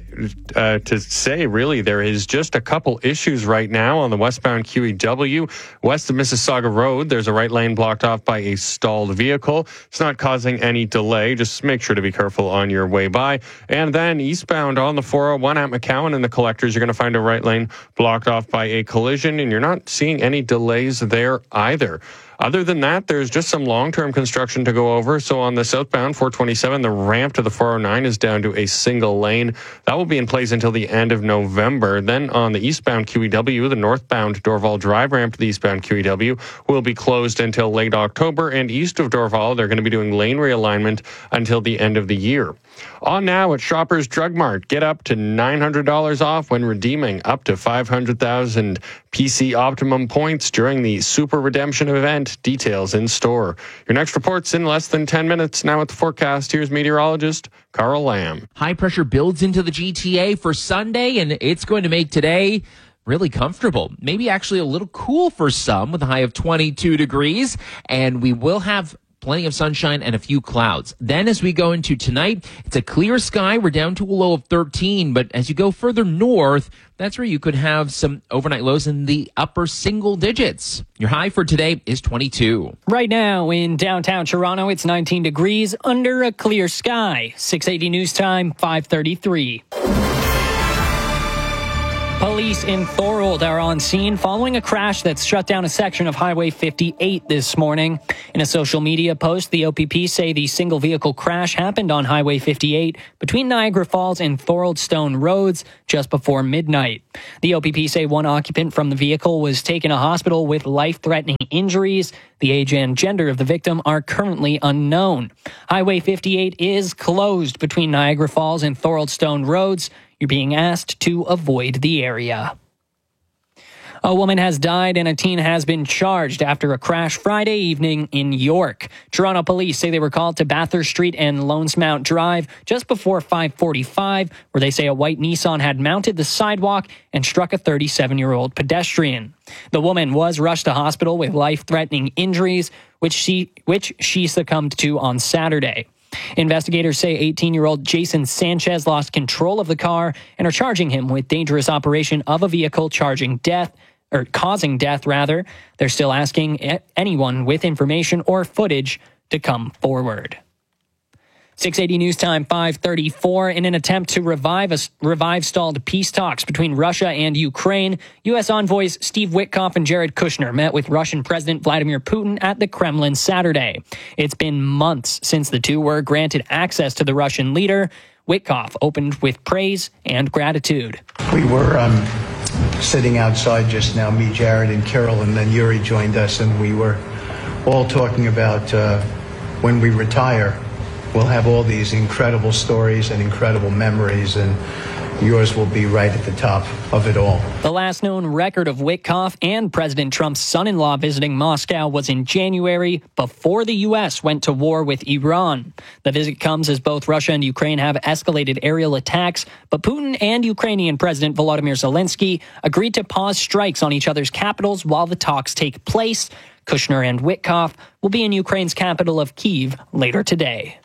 say, really. There is just a couple issues right now on the westbound QEW. West of Mississauga Road, there's a right lane blocked off by a stalled vehicle. It's not causing any delay. Just make sure to be careful on your way by. And then eastbound on the 401 at McCowan and the Collectors, you're going to find a right lane blocked off by a collision, and you're not seeing any delays there either. Other than that, there's just some long-term construction to go over. So on the southbound 427, the ramp to the 409 is down to a single lane. That will be in place until the end of November. Then on the eastbound QEW, the northbound Dorval Drive ramp to the eastbound QEW will be closed until late October. And east of Dorval, they're going to be doing lane realignment until the end of the year. On now at Shoppers Drug Mart. Get up to $900 off when redeeming up to 500,000 PC Optimum points during the Super Redemption event and details in store. Your next report's in less than 10 minutes. Now with the forecast, here's meteorologist Carl Lamb. High pressure builds into the GTA for Sunday, and it's going to make today really comfortable. Maybe actually a little cool for some with a high of 22 degrees. And we will have plenty of sunshine and a few clouds. Then as we go into tonight, it's a clear sky. We're down to a low of 13. But as you go further north, that's where you could have some overnight lows in the upper single digits. Your high for today is 22. Right now in downtown Toronto, it's 19 degrees under a clear sky. 680 News Time, 5:33. Police in Thorold are on scene following a crash that shut down a section of Highway 58 this morning. In a social media post, the OPP say the single vehicle crash happened on Highway 58 between Niagara Falls and Thorold Stone Roads just before midnight. The OPP say one occupant from the vehicle was taken to hospital with life-threatening injuries. The age and gender of the victim are currently unknown. Highway 58 is closed between Niagara Falls and Thorold Stone Roads. You're being asked to avoid the area. A woman has died and a teen has been charged after a crash Friday evening in York. Toronto police say they were called to Bathurst Street and Lonesmount Drive just before 5:45, where they say a white Nissan had mounted the sidewalk and struck a 37-year-old pedestrian. The woman was rushed to hospital with life-threatening injuries, which she succumbed to on Saturday. Investigators say 18-year-old Jason Sanchez lost control of the car and are charging him with dangerous operation of a vehicle causing death. They're still asking anyone with information or footage to come forward. 680 News Time, 5:34. In an attempt to revive stalled peace talks between Russia and Ukraine, U.S. envoys Steve Witkoff and Jared Kushner met with Russian President Vladimir Putin at the Kremlin Saturday. It's been months since the two were granted access to the Russian leader. Witkoff opened with praise and gratitude. We were sitting outside just now, me, Jared, and Carol, and then Yuri joined us, and we were all talking about when we retire, we'll have all these incredible stories and incredible memories, and yours will be right at the top of it all. The last known record of Witkoff and President Trump's son-in-law visiting Moscow was in January, before the U.S. went to war with Iran. The visit comes as both Russia and Ukraine have escalated aerial attacks, but Putin and Ukrainian President Volodymyr Zelensky agreed to pause strikes on each other's capitals while the talks take place. Kushner and Witkoff will be in Ukraine's capital of Kyiv later today.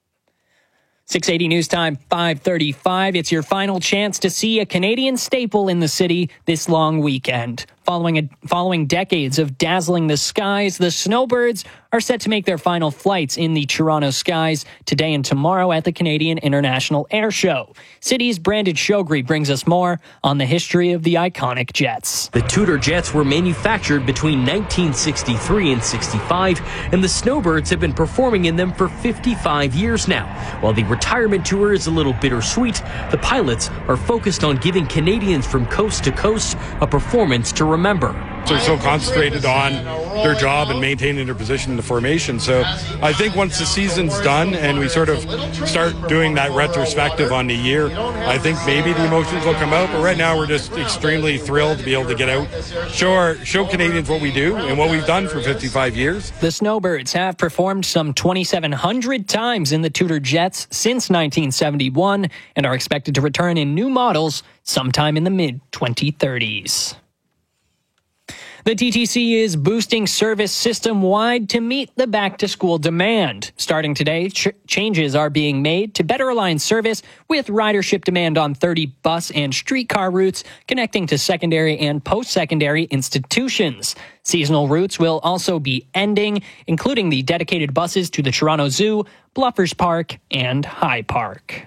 680 News Time, 5:35. It's your final chance to see a Canadian staple in the city this long weekend. Following decades of dazzling the skies, the snowbirds are set to make their final flights in the Toronto skies today and tomorrow at the Canadian International Air Show. City's Brandon Shogri brings us more on the history of the iconic jets. The Tudor jets were manufactured between 1963 and 65, and the snowbirds have been performing in them for 55 years now. While the retirement tour is a little bittersweet, the pilots are focused on giving Canadians from coast to coast a performance to remember. They're so concentrated on their job and maintaining their position in the formation. So I think once the season's done and we sort of start doing that retrospective on the year, I think maybe the emotions will come out. But right now we're just extremely thrilled to be able to get out, show Canadians what we do and what we've done for 55 years. The Snowbirds have performed some 2,700 times in the Tudor jets since 1971 and are expected to return in new models sometime in the mid-2030s. The TTC is boosting service system-wide to meet the back-to-school demand. Starting today, changes are being made to better align service with ridership demand on 30 bus and streetcar routes connecting to secondary and post-secondary institutions. Seasonal routes will also be ending, including the dedicated buses to the Toronto Zoo, Bluffers Park, and High Park.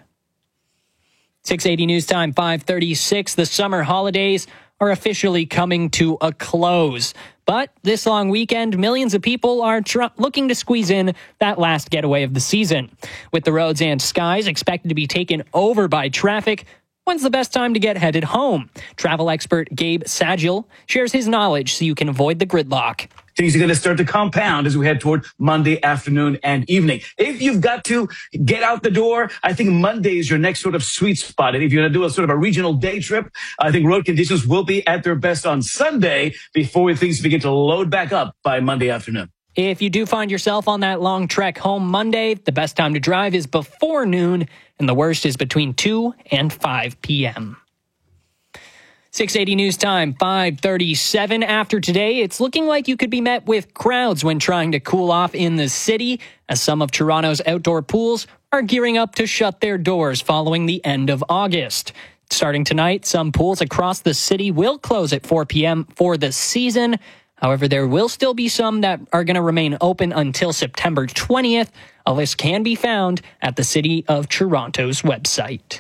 680 News Time, 5:36. The summer holidays are officially coming to a close. But this long weekend, millions of people are looking to squeeze in that last getaway of the season. With the roads and skies expected to be taken over by traffic, When's the best time to get headed home? Travel expert Gabe Sagil shares his knowledge so you can avoid the gridlock. Things are going to start to compound as we head toward Monday afternoon and evening. If you've got to get out the door, I think Monday is your next sort of sweet spot. And if you're going to do a sort of a regional day trip, I think road conditions will be at their best on Sunday before things begin to load back up by Monday afternoon. If you do find yourself on that long trek home Monday, the best time to drive is before noon, and the worst is between 2 and 5 p.m. 680 News Time, 5:37 after today. It's looking like you could be met with crowds when trying to cool off in the city, as some of Toronto's outdoor pools are gearing up to shut their doors following the end of August. Starting tonight, some pools across the city will close at 4 p.m. for the season. However, there will still be some that are going to remain open until September 20th. A list can be found at the City of Toronto's website.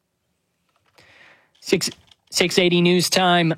680 News Time,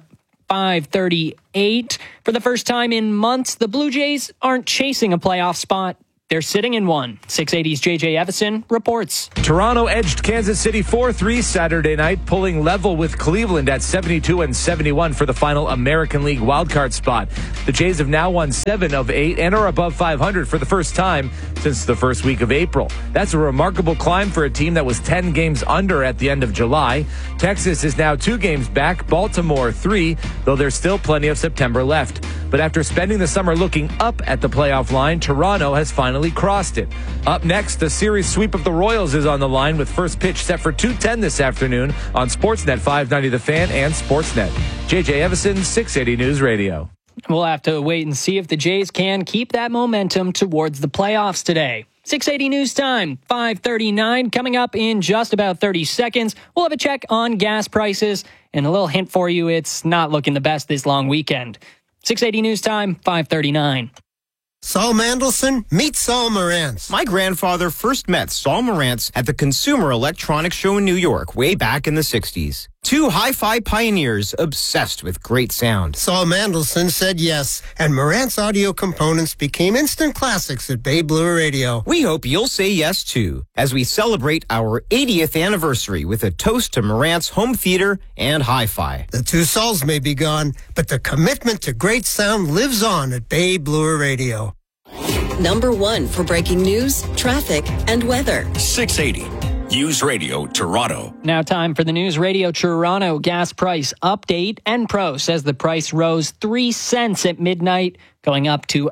5:38. For the first time in months, the Blue Jays aren't chasing a playoff spot. They're sitting in one. 680's JJ Evison reports. Toronto edged Kansas City 4-3 Saturday night, pulling level with Cleveland at 72 and 71 for the final American League wildcard spot. The Jays have now won 7 of 8 and are above 500 for the first time since the first week of April. That's a remarkable climb for a team that was 10 games under at the end of July. Texas is now 2 games back, Baltimore 3, though there's still plenty of September left. But after spending the summer looking up at the playoff line, Toronto has finally crossed it. Up next, the series sweep of the Royals is on the line with first pitch set for 2:10 this afternoon on Sportsnet 590 The Fan and Sportsnet. JJ Evison, 680 News Radio. We'll have to wait and see if the Jays can keep that momentum towards the playoffs today. 680 News Time, 5:39. Coming up in just about 30 seconds, we'll have a check on gas prices and a little hint for you, it's not looking the best this long weekend. 680 News Time, 5:39. Saul Mandelson, meet Saul Marantz. My grandfather first met Saul Marantz at the Consumer Electronics Show in New York way back in the 60s. 2 hi-fi pioneers obsessed with great sound. Saul Mandelson said yes, and Marantz audio components became instant classics at Bay Blue Radio. We hope you'll say yes too, as we celebrate our 80th anniversary with a toast to Marantz home theater and hi-fi. The 2 Sauls may be gone, but the commitment to great sound lives on at Bay Blue Radio. Number 1 for breaking news, traffic, and weather. 680 News Radio Toronto. Now time for the News Radio Toronto gas price update. Enpro says the price rose 3 cents at midnight, going up to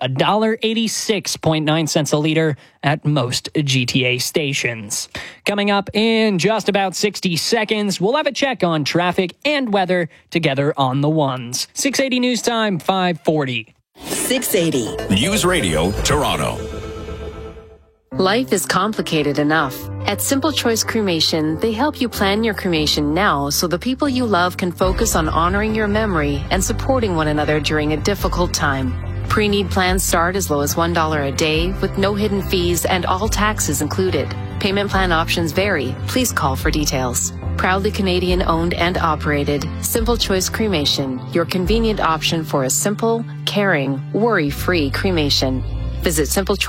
$1.86.9 a liter at most GTA stations. Coming up in just about 60 seconds, we'll have a check on traffic and weather together on the ones. 680 News Time, 5:40. 680 News Radio Toronto. Life is complicated enough. At Simple Choice Cremation, they help you plan your cremation now so the people you love can focus on honoring your memory and supporting one another during a difficult time. Pre-need plans start as low as $1 a day with no hidden fees and all taxes included. Payment plan options vary. Please call for details. Proudly Canadian owned and operated, Simple Choice Cremation, your convenient option for a simple, caring, worry-free cremation. Visit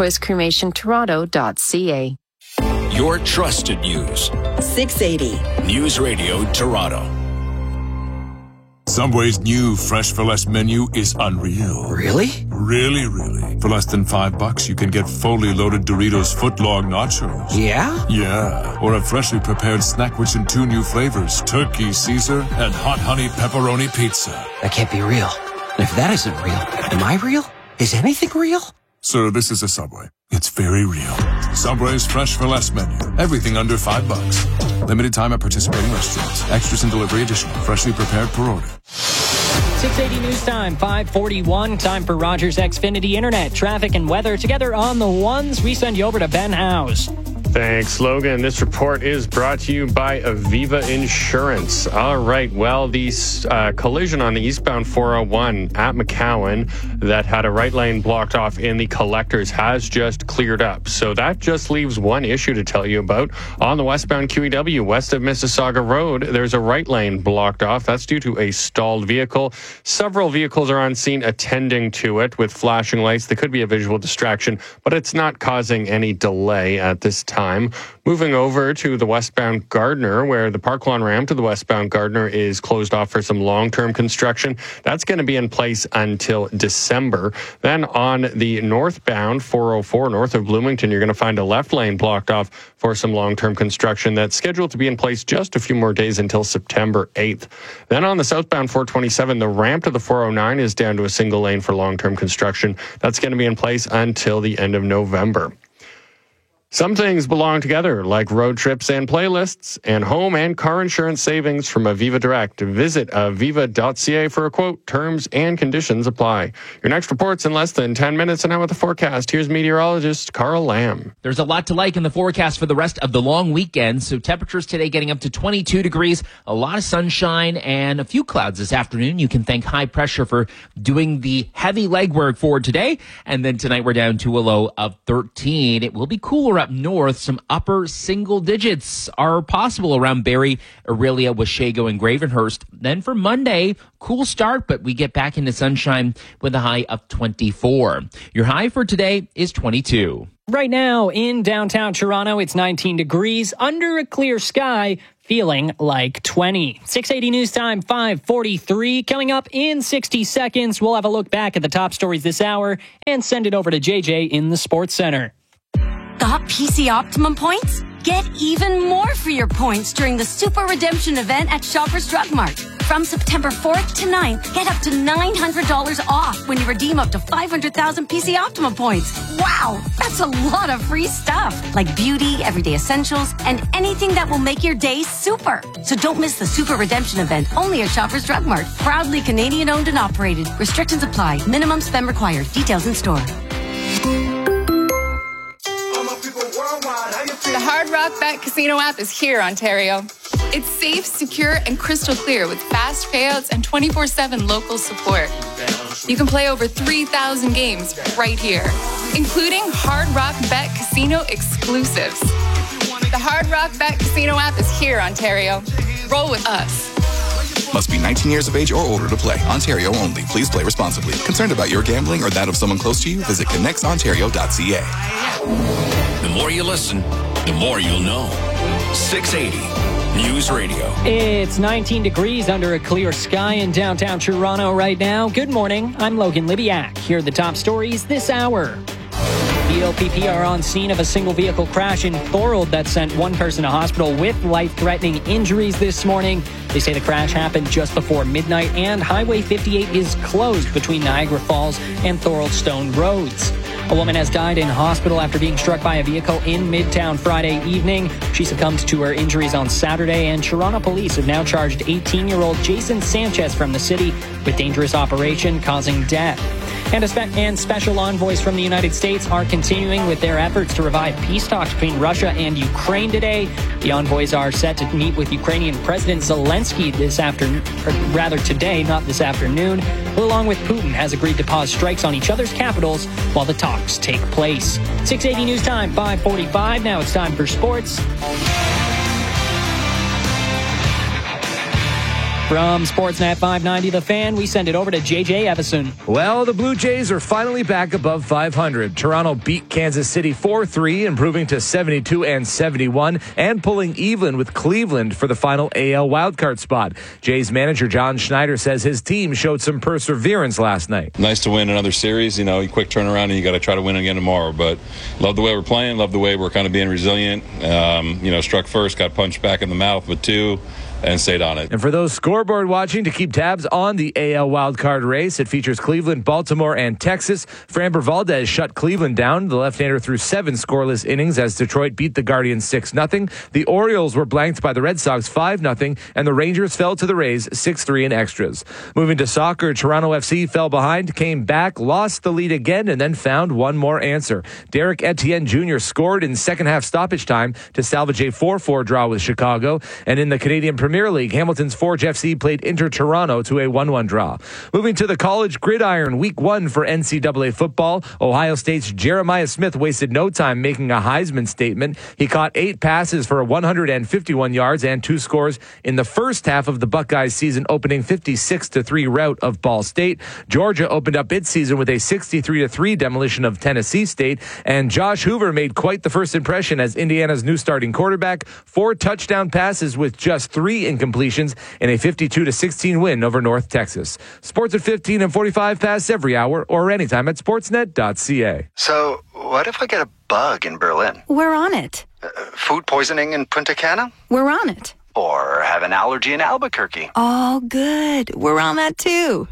simplechoicecremationtoronto.ca. Your trusted news. 680 News Radio Toronto. Subway's new Fresh for Less menu is unreal. Really? Really, really. For less than $5, you can get fully loaded Doritos footlong nachos. Yeah? Yeah. Or a freshly prepared snack rich in 2 new flavors, Turkey Caesar and Hot Honey Pepperoni Pizza. That can't be real. And if that isn't real, am I real? Is anything real? Sir, this is a Subway. It's very real. Subway's Fresh for Less menu. Everything under $5. Limited time at participating restaurants. Extras and delivery additional. Freshly prepared per order. 680 News Time, 5:41. Time for Rogers Xfinity Internet, traffic, and weather. Together on the ones, we send you over to Ben House. Thanks, Logan. This report is brought to you by Aviva Insurance. All right. Well, the collision on the eastbound 401 at McCowan that had a right lane blocked off in the collectors has just cleared up. So that just leaves one issue to tell you about. On the westbound QEW, west of Mississauga Road, there's a right lane blocked off. That's due to a stalled vehicle. Several vehicles are on scene attending to it with flashing lights. There could be a visual distraction, but it's not causing any delay at this time. time. Moving over to the westbound Gardner, where the Park Lawn ramp to the westbound Gardner is closed off for some long-term construction. That's going to be in place until December. Then on the northbound 404 north of Bloomington, you're going to find a left lane blocked off for some long-term construction that's scheduled to be in place just a few more days until September 8th. Then on the southbound 427, the ramp to the 409 is down to a single lane for long-term construction. That's going to be in place until the end of November. Some things belong together, like road trips and playlists, and home and car insurance savings from Aviva Direct. Visit aviva.ca for a quote. Terms and conditions apply. Your next report's in less than 10 minutes, and now with the forecast, here's meteorologist Carl Lamb. There's a lot to like in the forecast for the rest of the long weekend. So temperatures today getting up to 22 degrees, a lot of sunshine, and a few clouds this afternoon. You can thank high pressure for doing the heavy legwork for today. And then tonight we're down to a low of 13. It will be cooler up north. Some upper single digits are possible around Barrie, Orillia, Washego, and Gravenhurst. Then for Monday, cool start, but we get back into sunshine with a high of 24. Your high for today is 22. Right now in downtown Toronto, it's 19 degrees under a clear sky, feeling like 20. 680 News Time, 5:43. Coming up in 60 seconds, we'll have a look back at the top stories this hour and send it over to JJ in the Sports Center. Got PC Optimum points? Get even more for your points during the Super Redemption event at Shoppers Drug Mart. From September 4th to 9th, get up to $900 off when you redeem up to 500,000 PC Optimum points. Wow, that's a lot of free stuff, like beauty, everyday essentials, and anything that will make your day super. So don't miss the Super Redemption event, only at Shoppers Drug Mart. Proudly Canadian owned and operated. Restrictions apply. Minimum spend required. Details in store. The Hard Rock Bet Casino app is here, Ontario. It's safe, secure, and crystal clear with fast payouts and 24/7 local support. You can play over 3,000 games right here, including Hard Rock Bet Casino exclusives. The Hard Rock Bet Casino app is here, Ontario. Roll with us. Must be 19 years of age or older to play. Ontario only. Please play responsibly. Concerned about your gambling or that of someone close to you? Visit connectsontario.ca. The more you listen, the more you'll know. 680 News Radio. It's 19 degrees under a clear sky in downtown Toronto right now. Good morning. I'm Logan Libiak. Here are the top stories this hour. The OPP are on scene of a single vehicle crash in Thorold that sent one person to hospital with life-threatening injuries this morning. They say the crash happened just before midnight, and Highway 58 is closed between Niagara Falls and Thorold Stone Roads. A woman has died in hospital after being struck by a vehicle in Midtown Friday evening. She succumbed to her injuries on Saturday, and Toronto police have now charged 18-year-old Jason Sanchez from the city with dangerous operation causing death. And special envoys from the United States are continuing with their efforts to revive peace talks between Russia and Ukraine today. The envoys are set to meet with Ukrainian President Zelensky this afternoon, or rather today, not this afternoon, who along with Putin has agreed to pause strikes on each other's capitals while the talks take place. 680 News Time, 5:45. Now it's time for sports. From Sportsnet 590, The Fan, we send it over to JJ Evison. Well, the Blue Jays are finally back above 500. Toronto beat Kansas City 4-3, improving to 72 and 71, and pulling even with Cleveland for the final AL wildcard spot. Jays manager John Schneider says his team showed some perseverance last night. Nice to win another series. You know, quick turnaround, and you got to try to win again tomorrow. But love the way we're playing. Love the way we're kind of being resilient. Struck first, got punched back in the mouth with two, and stayed on it. And for those scoreboard watching to keep tabs on the AL wildcard race, it features Cleveland, Baltimore, and Texas. Framber Valdez shut Cleveland down. The left-hander threw 7 scoreless innings as Detroit beat the Guardians 6-0. The Orioles were blanked by the Red Sox 5-0, and the Rangers fell to the Rays 6-3 in extras. Moving to soccer, Toronto FC fell behind, came back, lost the lead again, and then found one more answer. Derek Etienne Jr. scored in second-half stoppage time to salvage a 4-4 draw with Chicago. And in the Canadian Premier Premier League, Hamilton's Forge FC played Inter Toronto to a 1-1 draw. Moving to the college gridiron, week 1 for NCAA football. Ohio State's Jeremiah Smith wasted no time making a Heisman statement. He caught 8 passes for 151 yards and 2 scores in the first half of the Buckeyes season opening 56-3 rout of Ball State. Georgia opened up its season with a 63-3 demolition of Tennessee State. And Josh Hoover made quite the first impression as Indiana's new starting quarterback. 4 touchdown passes with just 3 incompletions in a 52-16 win over North Texas. Sports at 15 and 45 past every hour or anytime at sportsnet.ca. So, what if I get a bug in Berlin? We're on it. Food poisoning in Punta Cana? We're on it. Or have an allergy in Albuquerque? Oh, good. We're on that too.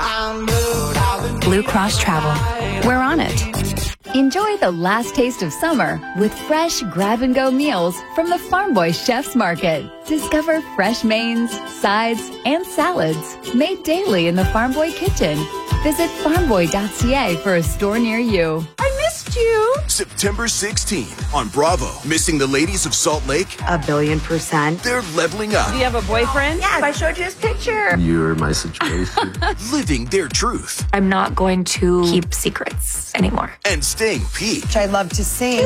Blue Cross Travel. We're on it. Enjoy the last taste of summer with fresh grab-and-go meals from the Farm Boy Chef's Market. Discover fresh mains, sides, and salads made daily in the Farm Boy kitchen. Visit farmboy.ca for a store near you. I missed you. September 16 on Bravo. Missing the ladies of Salt Lake? 1,000,000,000%. They're leveling up. Do you have a boyfriend? Yes, I showed you his picture. You're my situation. Living their truth. I'm not going to keep secrets anymore. And staying peaked. I love to sing.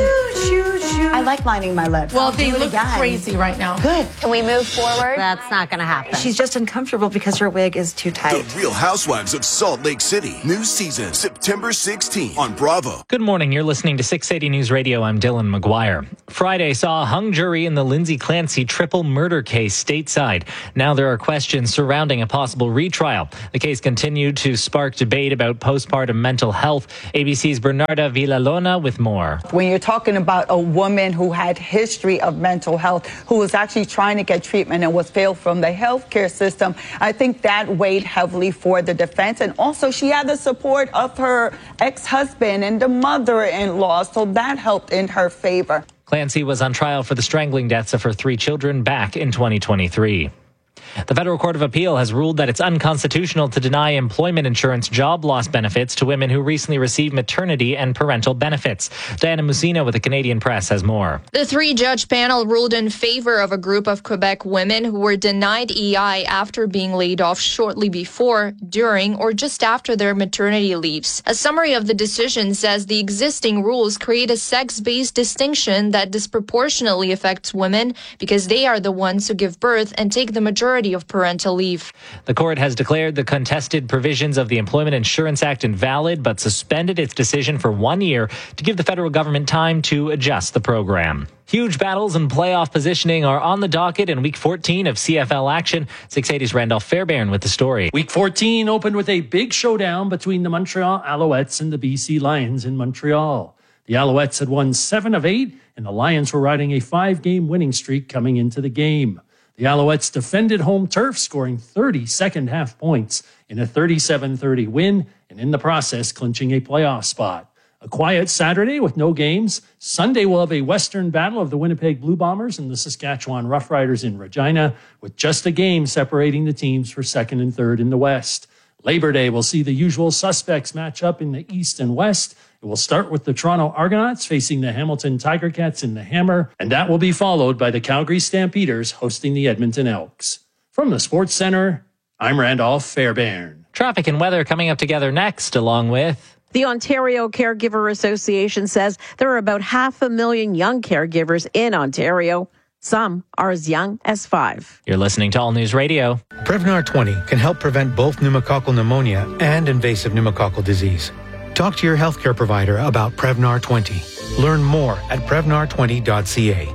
I like lining my lips. Well, they look crazy right now. Good. Can we move forward? That's not going to happen. She's just uncomfortable because her wig is too tight. The Real Housewives of Salt Lake City. New season, September 16 on Bravo. Good morning. You're listening to 680 News Radio. I'm Dylan McGuire. Friday saw a hung jury in the Lindsay Clancy triple murder case stateside. Now there are questions surrounding a possible retrial. The case continued to spark debate about postpartum mental health. ABC's Bernarda Villalona with more. When you're talking about a woman who had history of mental health, who was actually trying to get treatment and was failed from the healthcare system, I think that weighed heavily for the defense. And also she had the support of her ex-husband and the mother-in-law, so that helped in her favor. Clancy was on trial for the strangling deaths of her 3 children back in 2023. The Federal Court of Appeal has ruled that it's unconstitutional to deny employment insurance job loss benefits to women who recently received maternity and parental benefits. Diana Musina with the Canadian Press has more. The 3-judge panel ruled in favor of a group of Quebec women who were denied EI after being laid off shortly before, during, or just after their maternity leaves. A summary of the decision says the existing rules create a sex-based distinction that disproportionately affects women because they are the ones who give birth and take the majority of parental leave. The court has declared the contested provisions of the Employment Insurance Act invalid, but suspended its decision for 1 year to give the federal government time to adjust the program. Huge battles and playoff positioning are on the docket in Week 14 of CFL action. 680's Randolph Fairbairn with the story. Week 14 opened with a big showdown between the Montreal Alouettes and the BC Lions in Montreal. The Alouettes had won 7 of 8, and the Lions were riding a 5-game winning streak coming into the game. The Alouettes defended home turf, scoring 30 second-half points in a 37-30 win, and in the process, clinching a playoff spot. A quiet Saturday with no games. Sunday will have a Western battle of the Winnipeg Blue Bombers and the Saskatchewan Roughriders in Regina, with just a game separating the teams for second and third in the West. Labor Day will see the usual suspects match up in the East and West. It will start with the Toronto Argonauts facing the Hamilton Tiger Cats in the Hammer, and that will be followed by the Calgary Stampeders hosting the Edmonton Elks. From the Sports Center, I'm Randolph Fairbairn. Traffic and weather coming up together next, along with... The Ontario Caregiver Association says there are about 500,000 young caregivers in Ontario. Some are as young as 5. You're listening to All News Radio. Prevnar 20 can help prevent both pneumococcal pneumonia and invasive pneumococcal disease. Talk to your healthcare provider about Prevnar 20. Learn more at Prevnar20.ca.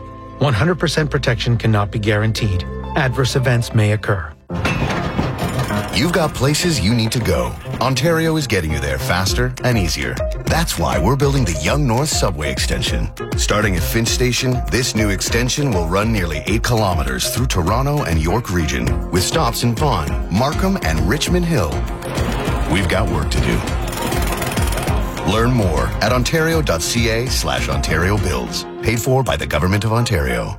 100% protection cannot be guaranteed. Adverse events may occur. You've got places you need to go. Ontario is getting you there faster and easier. That's why we're building the Yonge North Subway Extension. Starting at Finch Station, this new extension will run nearly 8 kilometers through Toronto and York Region, with stops in Vaughan, Markham, and Richmond Hill. We've got work to do. Learn more at ontario.ca/Ontario Builds. Paid for by the Government of Ontario.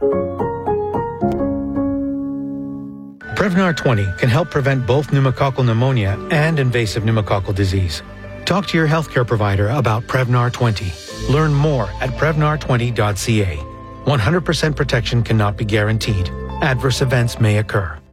Prevnar 20 can help prevent both pneumococcal pneumonia and invasive pneumococcal disease. Talk to your healthcare provider about Prevnar 20. Learn more at Prevnar20.ca. 100% protection cannot be guaranteed. Adverse events may occur.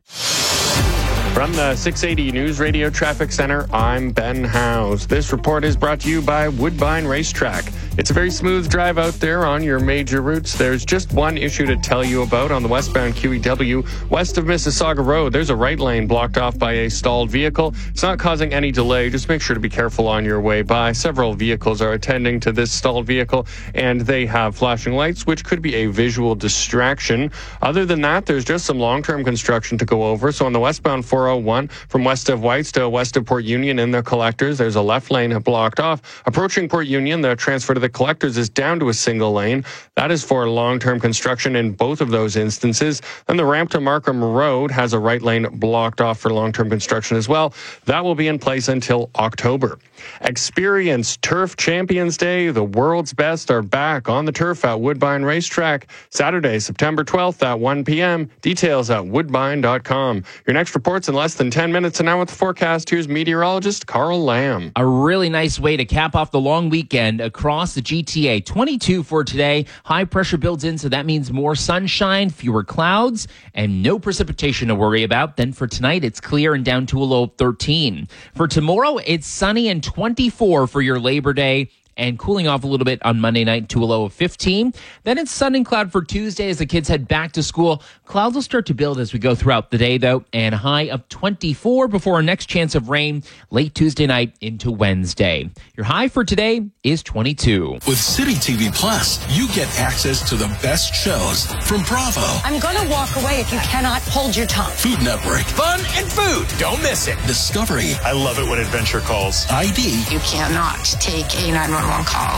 From the 680 News Radio Traffic Center, I'm Ben Howes. This report is brought to you by Woodbine Racetrack. It's a very smooth drive out there on your major routes. There's just one issue to tell you about on the westbound QEW. West of Mississauga Road, there's a right lane blocked off by a stalled vehicle. It's not causing any delay. Just make sure to be careful on your way by. Several vehicles are attending to this stalled vehicle, and they have flashing lights, which could be a visual distraction. Other than that, there's just some long-term construction to go over. So on the westbound 401, from west of Whites to west of Port Union in the collectors, there's a left lane blocked off. Approaching Port Union, the transfer to the collectors is down to a single lane. That is for long-term construction in both of those instances. And the ramp to Markham Road has a right lane blocked off for long-term construction as well. That will be in place until October. Experience Turf Champions Day. The world's best are back on the turf at Woodbine Racetrack. Saturday, September 12th at 1 p.m. Details at woodbine.com. Your next report's in less than 10 minutes. And now with the forecast, here's meteorologist Carl Lamb. A really nice way to cap off the long weekend across the GTA. 22 for today. High pressure builds in, so that means more sunshine, fewer clouds, and no precipitation to worry about. Then for tonight, it's clear and down to a low of 13. For tomorrow, it's sunny and 24 for your Labor Day, and cooling off a little bit on Monday night to a low of 15. Then it's sun and cloud for Tuesday as the kids head back to school. Clouds will start to build as we go throughout the day, though, and a high of 24 before our next chance of rain late Tuesday night into Wednesday. Your high for today is 22. With City TV Plus, you get access to the best shows from Bravo. I'm going to walk away if you cannot hold your tongue. Food Network. Fun and food. Don't miss it. Discovery. I love it when adventure calls. ID. You cannot take a 911 call.